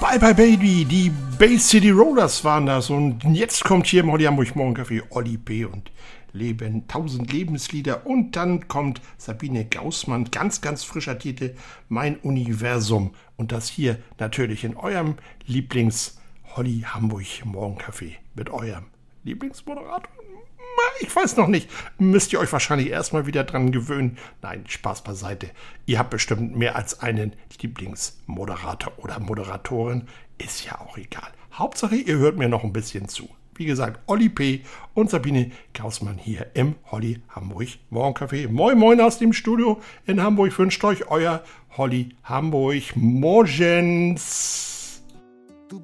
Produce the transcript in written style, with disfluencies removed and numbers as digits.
Bye Bye Baby, die Bay City Rollers waren das. Und jetzt kommt hier im Holly Hamburg Morgencafé Olli P. und Leben, 1000 Lebenslieder. Und dann kommt Sabine Gaußmann, ganz, ganz frischer Titel, Mein Universum. Und das hier natürlich in eurem Lieblings-Holly Hamburg Morgencafé mit eurem Lieblingsmoderator. Ich weiß noch nicht. Müsst ihr euch wahrscheinlich erstmal wieder dran gewöhnen. Nein, Spaß beiseite. Ihr habt bestimmt mehr als einen Lieblingsmoderator oder Moderatorin. Ist ja auch egal. Hauptsache, ihr hört mir noch ein bisschen zu. Wie gesagt, Olli P. und Sabine Gaußmann hier im Holly Hamburg Morgencafé. Moin Moin aus dem Studio in Hamburg. Wünscht euch euer Holly Hamburg Morgens.